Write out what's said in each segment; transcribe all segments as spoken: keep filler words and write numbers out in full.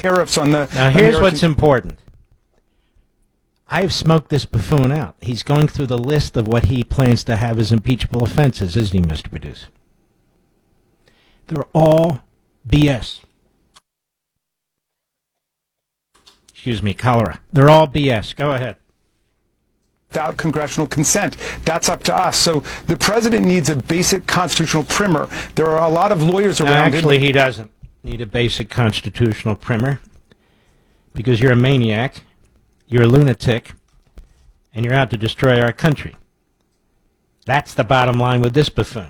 tariffs on the Now, here's American- what's important. I've smoked this buffoon out. He's going through the list of what he plans to have as impeachable offenses, isn't he, Mister Producer? They're all B S. Excuse me, cholera. They're all B S. Go ahead. Without congressional consent. That's up to us. So the president needs a basic constitutional primer. There are a lot of lawyers No, around actually, him. he doesn't need a basic constitutional primer because you're a maniac, you're a lunatic, and you're out to destroy our country. That's the bottom line with this buffoon.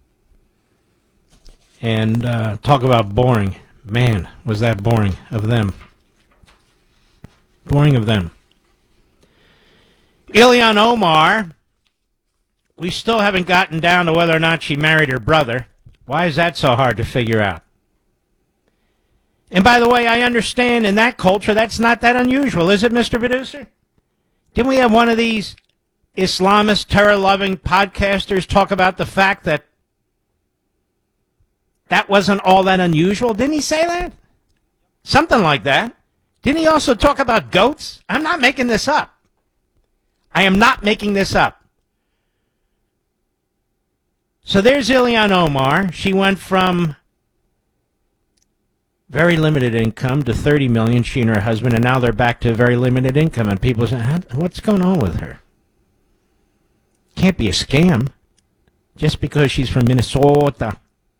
And uh, talk about boring. Man, was that boring of them. Boring of them. Ilhan Omar, we still haven't gotten down to whether or not she married her brother. Why is that so hard to figure out? And by the way, I understand in that culture that's not that unusual, is it, Mister Producer? Didn't we have one of these Islamist, terror-loving podcasters talk about the fact that that wasn't all that unusual? Didn't he say that? Something like that. Didn't he also talk about goats? I'm not making this up. I am not making this up. So there's Ilhan Omar. She went from very limited income to thirty million dollars, she and her husband, and now they're back to very limited income. And people say, what's going on with her? Can't be a scam just because she's from Minnesota.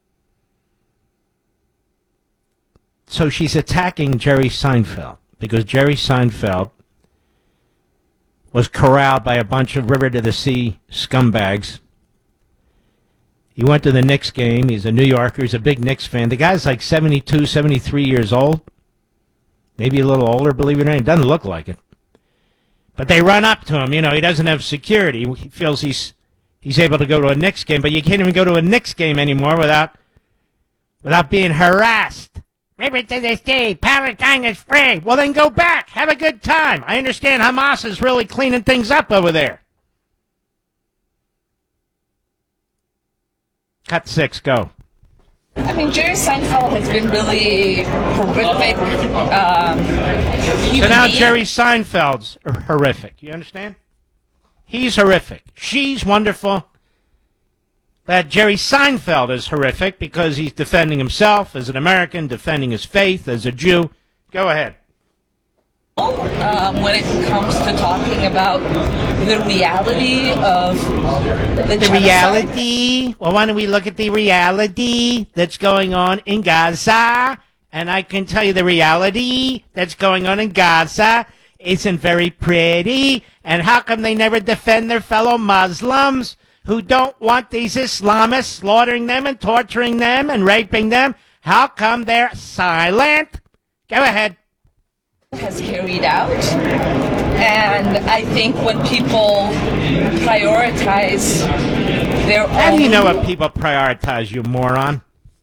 So she's attacking Jerry Seinfeld because Jerry Seinfeld was corralled by a bunch of River to the Sea scumbags. He went to the Knicks game. He's a New Yorker. He's a big Knicks fan. The guy's like seventy-two, seventy-three years old. Maybe a little older, believe it or not. He doesn't look like it. But they run up to him. You know, he doesn't have security. He feels he's he's able to go to a Knicks game, but you can't even go to a Knicks game anymore without without being harassed. River to the Sea, Palestine is free. Well, then go back. Have a good time. I understand Hamas is really cleaning things up over there. Cut six, go. I mean, Jerry Seinfeld has been really horrific. Um, so now Jerry Seinfeld's horrific. You understand? He's horrific. She's wonderful. That Jerry Seinfeld is horrific because he's defending himself as an American, defending his faith as a Jew. Go ahead. Um, when it comes to talking about the reality of the, the reality. Well, why don't we look at the reality that's going on in Gaza? And I can tell you the reality that's going on in Gaza isn't very pretty. And how come they never defend their fellow Muslims who don't want these Islamists slaughtering them and torturing them and raping them? How come they're silent? Go ahead. Has carried out, and I think when people prioritize their own... How do you know what people prioritize, you moron?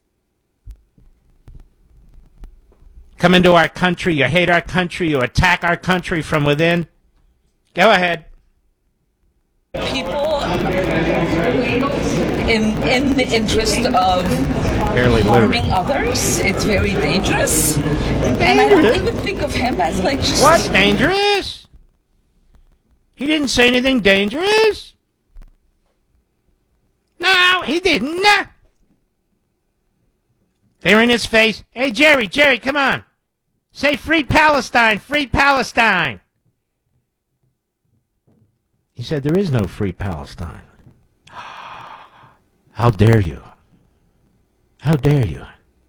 Come into our country, you hate our country, you attack our country from within. Go ahead. People in in the interest of Barely harming others, it's very dangerous. And I don't even think of him as like just... What's dangerous? He didn't say anything dangerous. No, he didn't. They were in his face. Hey, Jerry, Jerry, come on. Say free Palestine, free Palestine. He said there is no free Palestine. How dare you? How dare you?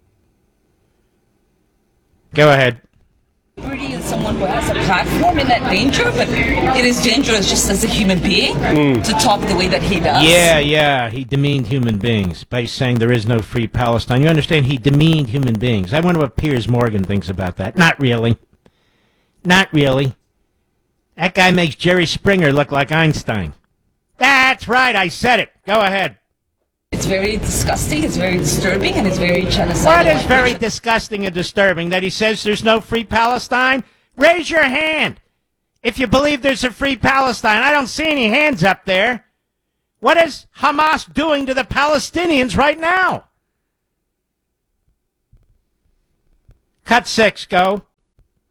Go ahead. Liberty is someone who has a platform in that danger, but it is dangerous just as a human being mm. to talk the way that he does. Yeah, yeah, he demeaned human beings by saying there is no free Palestine. You understand? He demeaned human beings. I wonder what Piers Morgan thinks about that. Not really. Not really. That guy makes Jerry Springer look like Einstein. That's right, I said it. Go ahead. It's very disgusting, it's very disturbing, and it's very genocidal. What is very disgusting and disturbing? That he says there's no free Palestine? Raise your hand if you believe there's a free Palestine. I don't see any hands up there. What is Hamas doing to the Palestinians right now? Cut six, go.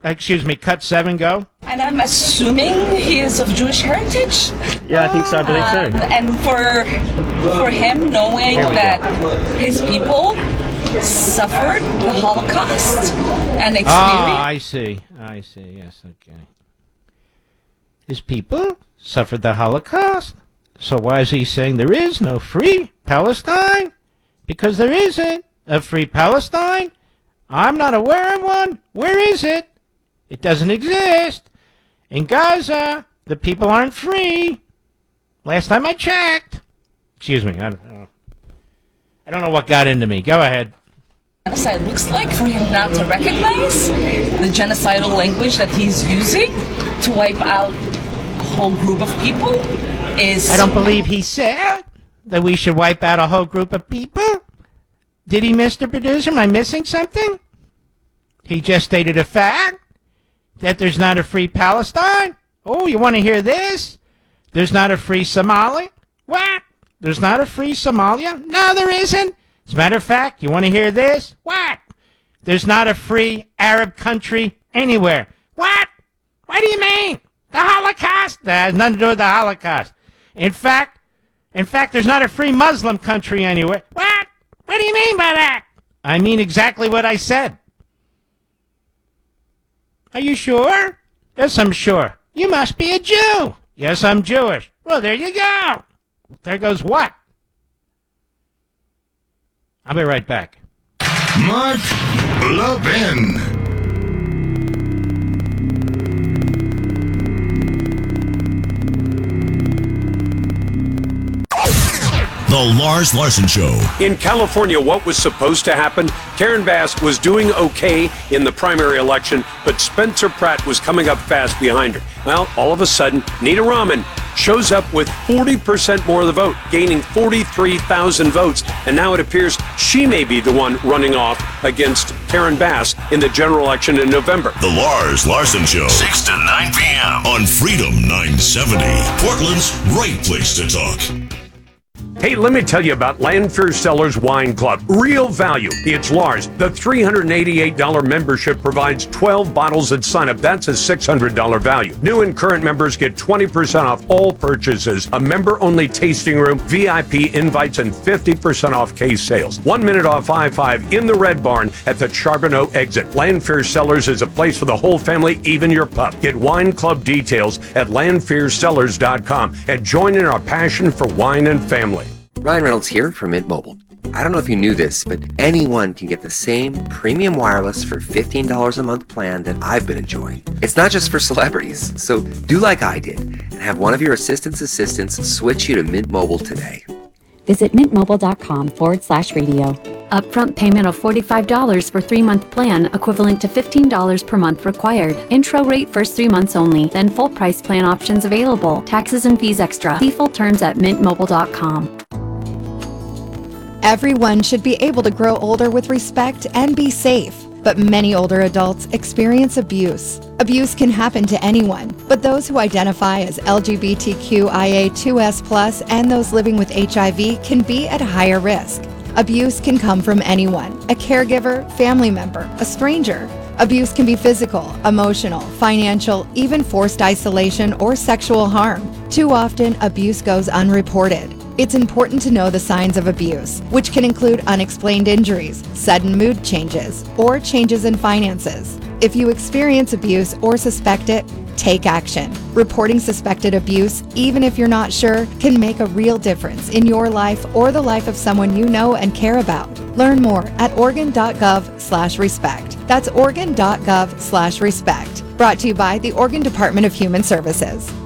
excuse me, cut seven go? And I'm assuming he is of Jewish heritage. Yeah, I think so. I believe Um, so. and for for him knowing that his people suffered the Holocaust and experienced. Ah, I see. I see. Yes, okay. His people suffered the Holocaust. So why is he saying there is no free Palestine? Because there isn't a free Palestine. I'm not aware of one. Where is it? It doesn't exist. In Gaza, the people aren't free. Last time I checked. Excuse me. I don't know. I don't know what got into me. Go ahead. Genocide looks like for him not to recognize the genocidal language that he's using to wipe out a whole group of people is. I don't believe he said that we should wipe out a whole group of people. Did he, Mister Producer? Am I missing something? He just stated a fact that there's not a free Palestine. Oh, you want to hear this? There's not a free Somali? What? There's not a free Somalia? No, there isn't. As a matter of fact, you want to hear this? What? There's not a free Arab country anywhere. What? What do you mean? The Holocaust? That has nothing to do with the Holocaust. In fact, in fact, there's not a free Muslim country anywhere. What? What do you mean by that? I mean exactly what I said. Are you sure? Yes, I'm sure. You must be a Jew. Yes, I'm Jewish. Well, there you go. There goes what? I'll be right back. Mark Levin. The Lars Larson Show. In California, what was supposed to happen? Karen Bass was doing okay in the primary election, but Spencer Pratt was coming up fast behind her. Well, all of a sudden, Nita Rahman shows up with forty percent more of the vote, gaining forty-three thousand votes, and now it appears she may be the one running off against Karen Bass in the general election in November. The Lars Larson Show, six to nine p.m. on Freedom nine seventy, Portland's right place to talk. Hey, let me tell you about Lanfear Cellars Wine Club. Real value. It's Lars. The three hundred eighty-eight dollars membership provides twelve bottles at sign-up. That's a six hundred dollars value. New and current members get twenty percent off all purchases, a member-only tasting room, V I P invites, and fifty percent off case sales. One minute off I five in the Red Barn at the Charbonneau exit. Lanfear Cellars is a place for the whole family, even your pup. Get wine club details at lanfear cellars dot com and join in our passion for wine and family. Ryan Reynolds here from Mint Mobile. I don't know if you knew this, but anyone can get the same premium wireless for fifteen dollars a month plan that I've been enjoying. It's not just for celebrities, so do like I did and have one of your assistant's assistants switch you to Mint Mobile today. Visit mintmobile.com forward slash radio. Upfront payment of forty-five dollars for three-month plan, equivalent to fifteen dollars per month required. Intro rate first three months only, then full price plan options available. Taxes and fees extra. See full terms at mint mobile dot com. Everyone should be able to grow older with respect and be safe, but many older adults experience abuse. Abuse can happen to anyone, but those who identify as L G B T Q I A two S plus and those living with H I V can be at higher risk. Abuse can come from anyone, a caregiver, family member, a stranger. Abuse can be physical, emotional, financial, even forced isolation or sexual harm. Too often, abuse goes unreported. It's important to know the signs of abuse, which can include unexplained injuries, sudden mood changes, or changes in finances. If you experience abuse or suspect it, take action. Reporting suspected abuse, even if you're not sure, can make a real difference in your life or the life of someone you know and care about. Learn more at oregon.gov slash respect. That's oregon.gov slash respect. Brought to you by the Oregon Department of Human Services.